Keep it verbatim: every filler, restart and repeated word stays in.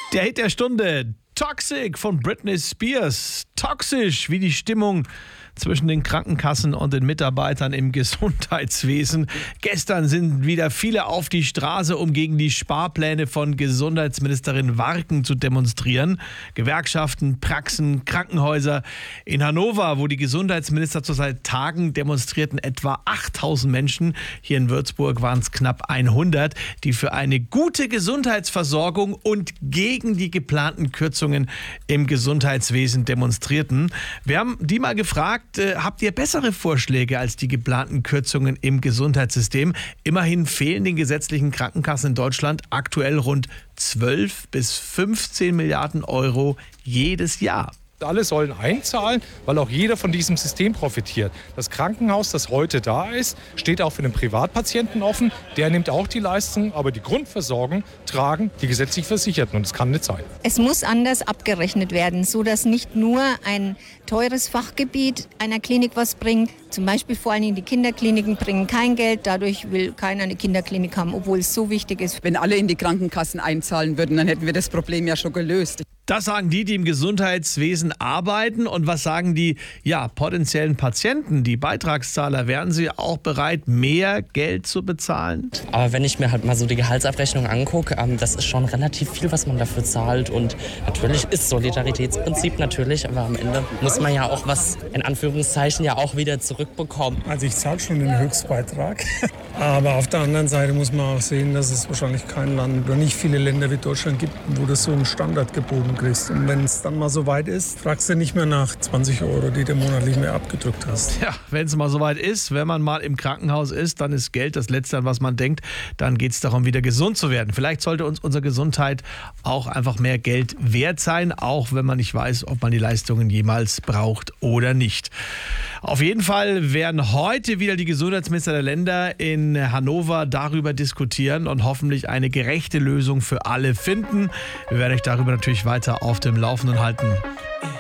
Der Hit der Stunde, Toxic von Britney Spears. Toxisch wie die Stimmung zwischen den Krankenkassen und den Mitarbeitern im Gesundheitswesen. Gestern sind wieder viele auf die Straße, um gegen die Sparpläne von Gesundheitsministerin Warken zu demonstrieren. Gewerkschaften, Praxen, Krankenhäuser. In Hannover, wo die Gesundheitsminister zurzeit tagen, demonstrierten etwa achttausend Menschen. Hier in Würzburg waren es knapp hundert, die für eine gute Gesundheitsversorgung und gegen die geplanten Kürzungen im Gesundheitswesen demonstrierten. Wir haben die mal gefragt, habt ihr bessere Vorschläge als die geplanten Kürzungen im Gesundheitssystem? Immerhin fehlen den gesetzlichen Krankenkassen in Deutschland aktuell rund zwölf bis fünfzehn Milliarden Euro jedes Jahr. Alle sollen einzahlen, weil auch jeder von diesem System profitiert. Das Krankenhaus, das heute da ist, steht auch für den Privatpatienten offen. Der nimmt auch die Leistung, aber die Grundversorgung tragen die gesetzlich Versicherten. Und das kann nicht sein. Es muss anders abgerechnet werden, sodass nicht nur ein teures Fachgebiet einer Klinik was bringt. Zum Beispiel vor allen Dingen die Kinderkliniken bringen kein Geld. Dadurch will keiner eine Kinderklinik haben, obwohl es so wichtig ist. Wenn alle in die Krankenkassen einzahlen würden, dann hätten wir das Problem ja schon gelöst. Das sagen die, die im Gesundheitswesen arbeiten. Und was sagen die ja, potenziellen Patienten, die Beitragszahler? Wären sie auch bereit, mehr Geld zu bezahlen? Aber wenn ich mir halt mal so die Gehaltsabrechnung angucke, ähm, das ist schon relativ viel, was man dafür zahlt. Und natürlich ist Solidaritätsprinzip natürlich, aber am Ende muss man ja auch was, in Anführungszeichen, ja auch wieder zurückbekommen. Also ich zahle schon den Höchstbeitrag. Aber auf der anderen Seite muss man auch sehen, dass es wahrscheinlich kein Land oder nicht viele Länder wie Deutschland gibt, wo das so einen Standard geboten kriegst. Und wenn es dann mal so weit ist, fragst du nicht mehr nach zwanzig Euro, die du monatlich mehr abgedrückt hast. Ja, wenn es mal so weit ist, wenn man mal im Krankenhaus ist, dann ist Geld das Letzte, an was man denkt. Dann geht es darum, wieder gesund zu werden. Vielleicht sollte uns unsere Gesundheit auch einfach mehr Geld wert sein, auch wenn man nicht weiß, ob man die Leistungen jemals braucht oder nicht. Auf jeden Fall werden heute wieder die Gesundheitsminister der Länder in Hannover darüber diskutieren und hoffentlich eine gerechte Lösung für alle finden. Wir werden euch darüber natürlich weiter auf dem Laufenden halten.